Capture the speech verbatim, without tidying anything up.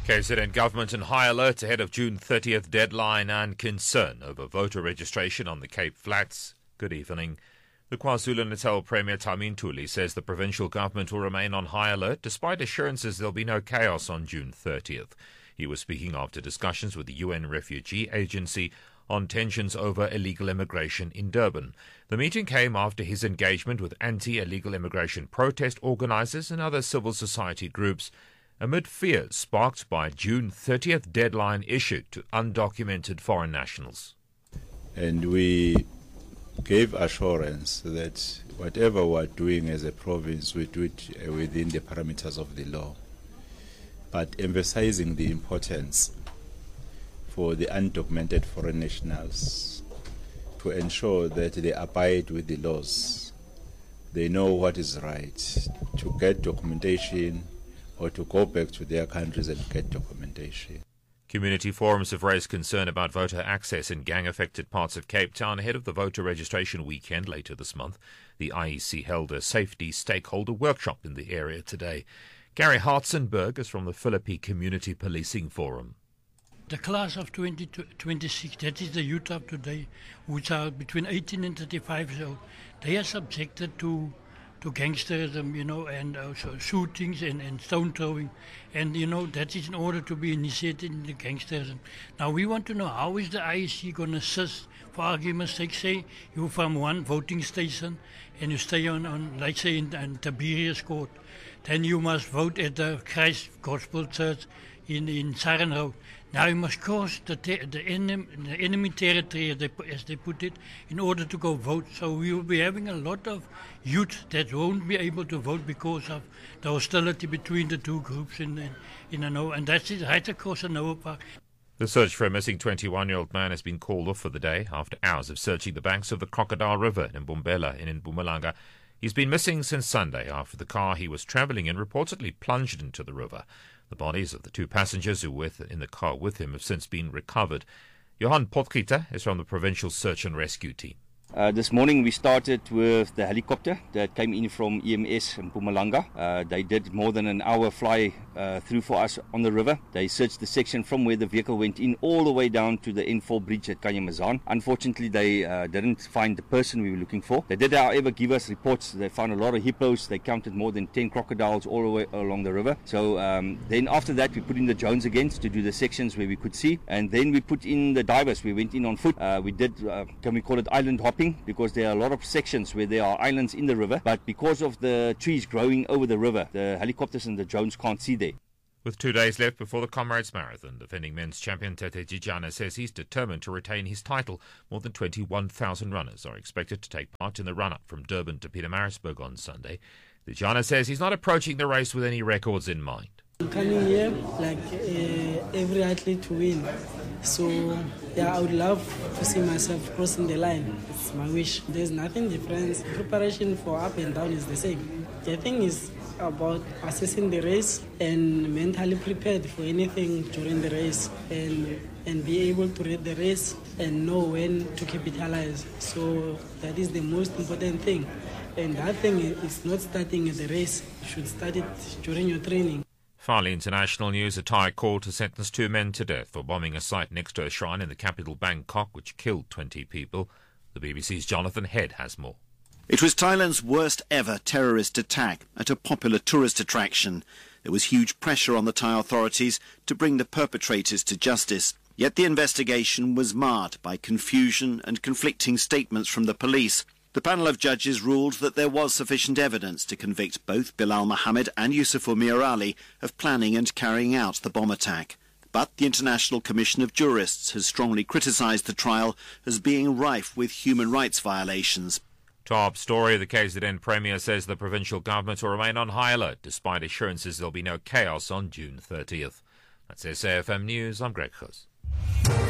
K Z N government on high alert ahead of June thirtieth deadline and concern over voter registration on the Cape Flats. Good evening. The KwaZulu-Natal Premier Tamin Tuli says the provincial government will remain on high alert despite assurances there'll be no chaos on June thirtieth. He was speaking after discussions with the U N Refugee Agency on tensions over illegal immigration in Durban. The meeting came after his engagement with anti-illegal immigration protest organisers and other civil society groups amid fears sparked by June thirtieth deadline issued to undocumented foreign nationals. And we gave assurance that whatever we're doing as a province, we do it within the parameters of the law, but emphasizing the importance for the undocumented foreign nationals to ensure that they abide with the laws. They know what is right, to get documentation or to go back to their countries and get documentation. Community forums have raised concern about voter access in gang-affected parts of Cape Town ahead of the voter registration weekend later this month. The I E C held a safety stakeholder workshop in the area today. Gary Hartzenberg is from the Philippi Community Policing Forum. The class of twenty twenty-six, that is the youth of today, which are between eighteen and thirty-five years old, they are subjected to to gangsterism, you know, and also shootings and, and stone throwing. And, you know, that is in order to be initiated in the gangsterism. Now, we want to know how is the I E C going to assist, for argument's sake, say you're from one voting station and you stay on, on let's say, in, in Tiberius Court. Then you must vote at the Christ Gospel Church in, in Saran Road. Now you must cross the, te- the, enemy, the enemy territory, as they, as they put it, in order to go vote. So we will be having a lot of youth that won't be able to vote because of the hostility between the two groups in, in, in Anoa. And that's it, right across Anoa Park. The search for a missing twenty-one-year-old man has been called off for the day after hours of searching the banks of the Crocodile River in Mbombela in Mpumalanga. He's been missing since Sunday after the car he was travelling in reportedly plunged into the river. The bodies of the two passengers who were in the car with him have since been recovered. Johan Potgieter is from the Provincial Search and Rescue Team. Uh, this morning we started with the helicopter that came in from E M S in Mpumalanga. Uh, they did more than an hour fly uh, through for us on the river. They searched the section from where the vehicle went in all the way down to the N four bridge at Kanyamazan. Unfortunately, they uh, didn't find the person we were looking for. They did, however, give us reports. They found a lot of hippos. They counted more than ten crocodiles all the way along the river. So um, then after that, we put in the drones again to do the sections where we could see. And then we put in the divers. We went in on foot. Uh, we did, uh, can we call it island hopping? Because there are a lot of sections where there are islands in the river, but because of the trees growing over the river, the helicopters and the drones can't see there. With two days left before the Comrades Marathon, defending men's champion Tete Jijana says he's determined to retain his title. More than twenty-one thousand runners are expected to take part in the run-up from Durban to Pietermaritzburg on Sunday. Jijana says he's not approaching the race with any records in mind. I'm coming here like uh, every athlete to win. So, yeah, I would love to see myself crossing the line. It's my wish. There's nothing different. Preparation for up and down is the same. The thing is about assessing the race and mentally prepared for anything during the race and and be able to read the race and know when to capitalize. So that is the most important thing. And that thing is not starting at the race. You should start it during your training. Finally, international news, a Thai court has sentenced two men to death for bombing a site next to a shrine in the capital Bangkok, which killed twenty people. The B B C's Jonathan Head has more. It was Thailand's worst ever terrorist attack at a popular tourist attraction. There was huge pressure on the Thai authorities to bring the perpetrators to justice. Yet the investigation was marred by confusion and conflicting statements from the police. The panel of judges ruled that there was sufficient evidence to convict both Bilal Mohammed and Yusuf Mir Ali of planning and carrying out the bomb attack. But the International Commission of Jurists has strongly criticised the trial as being rife with human rights violations. Top story, the K Z N Premier says the provincial government will remain on high alert despite assurances there'll be no chaos on June thirtieth. That's S A F M News, I'm Greg Hus.